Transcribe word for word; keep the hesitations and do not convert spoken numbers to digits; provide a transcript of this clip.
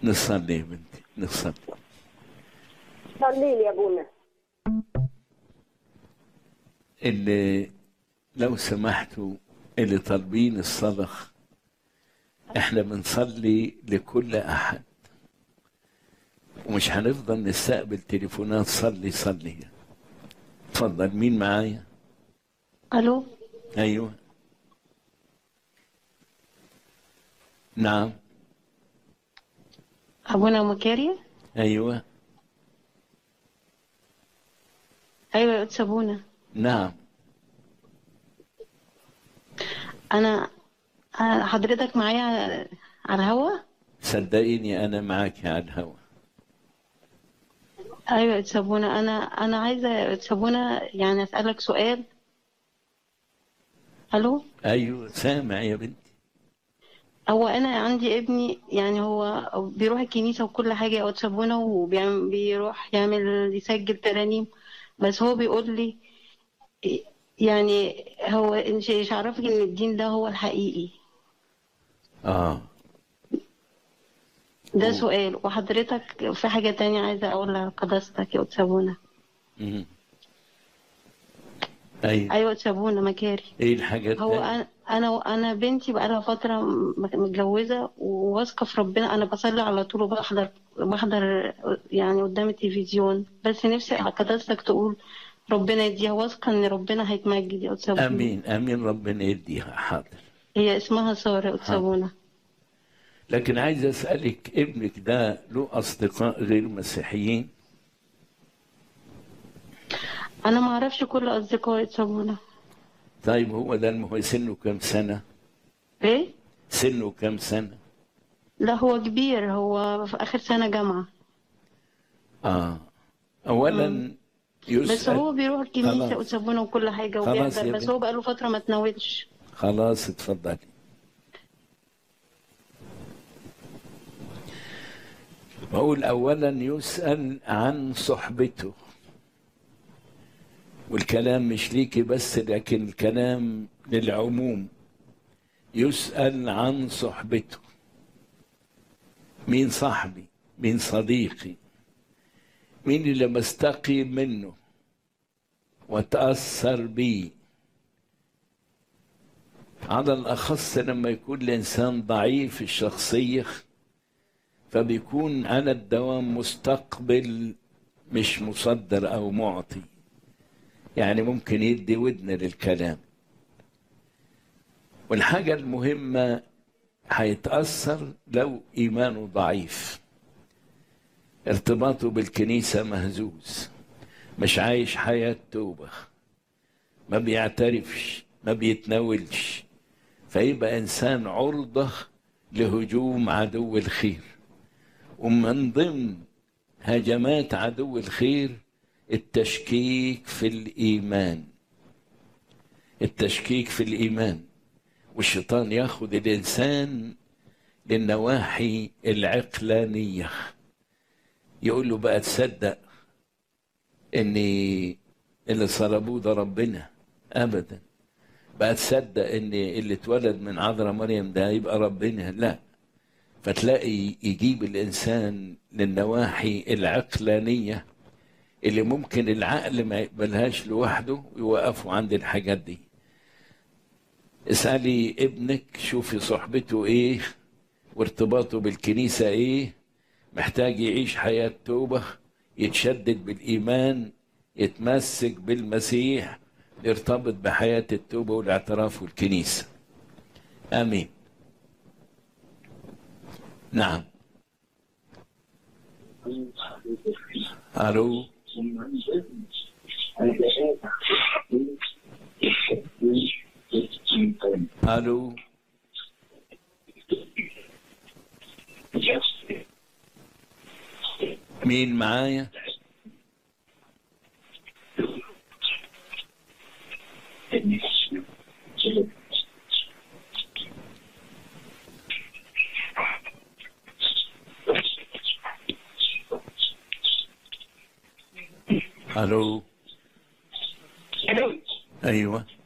نصلي يا بنتي، نصلي. صلي لي يا ابونا. اللي لو سمحتوا اللي طالبين الصلاة، احنا بنصلي لكل احد ومش هنفضل نستقبل تليفونات صلي صلي. اتفضل، مين معايا؟ الو. ايوه، نعم. ابونا مكاري. ايوه ايوه يا أستاذ ابونا. نعم. انا أنا- حضرتك معايا على الهوا؟ صدقيني انا معاك على الهوا. ايوه يا أستاذ ابونا، انا انا عايزه يا أستاذ ابونا يعني اسالك سؤال. الو. ايوه سامع يا بنتي. هو انا عندي ابني، يعني هو بيروح الكنيسه وكل حاجه يا أستاذ ابونا، وبيروح يعمل يسجل ترانيم، بس هو بيقول لي يعني هو مش مش عارفك ان الدين ده هو الحقيقي. اه ده و... سؤال. وحضرتك في حاجه تانية عايزه اقولها لقداستك يا أستاذ ابونا. مم. ايوه، ايوه تشابونا مكاري. ايه الحاجة هو التانية؟ انا انا انا بنتي بقالها فتره م- متجوزه وواثقه في ربنا. انا بصلي على طول وبحضر بحضر يعني قدام التلفزيون، بس نفسي قداستك تقول ربنا يديها، واثقه ان ربنا هيتمجد يا تشابونا. امين امين، ربنا يديها. حاضر هي اسمها ساره يا حاضر. تشابونا. لكن عايز اسالك، ابنك ده له اصدقاء غير مسيحيين؟ انا ما اعرفش كل اصدقائي يا تشابونا. طيب هو ده المهم، سنه كم سنه؟ ايه؟ سنه كم سنه؟ لا هو كبير، هو في اخر سنه جامعه. اه مم. اولا بس يسال. هو بيروح الكنيسه خلاص وتشابونا وكل حاجه خلاص وبيحضر، يا بس هو بنت، بقاله فتره ما تناولش. خلاص اتفضلي. بقول اولا يسال عن صحبته، والكلام مش ليكي بس لكن الكلام للعموم. يسال عن صحبته، مين صاحبي، مين صديقي، مين اللي بستقي منه واتاثر بيه، على الاخص لما يكون الانسان ضعيف الشخصيه، فبيكون على الدوام مستقبل مش مصدر او معطي، يعني ممكن يدي ودن للكلام. والحاجه المهمه هيتاثر لو ايمانه ضعيف، ارتباطه بالكنيسه مهزوز، مش عايش حياه توبه، ما بيعترفش، ما بيتناولش، فيبقى إنسان عرضة لهجوم عدو الخير. ومن ضمن هجمات عدو الخير التشكيك في الإيمان، التشكيك في الإيمان. والشيطان ياخذ الإنسان للنواحي العقلانية، يقول له بقى تصدق إن اللي صلبوه ده ربنا؟ أبدا. بقى تصدق ان اللي اتولد من عذراء مريم ده يبقى ربنا؟ لا. فتلاقي يجيب الانسان للنواحي العقلانيه اللي ممكن العقل ما يقبلهاش لوحده ويوقفوا عند الحاجات دي. اسالي ابنك، شوفي صحبته ايه وارتباطه بالكنيسه ايه، محتاج يعيش حياه توبه، يتشدد بالايمان، يتمسك بالمسيح، يرتبط بحياة التوبة والاعتراف والكنيسة. آمين. نعم. ألو. ألو. مين معايا؟ الو. الو. ايوه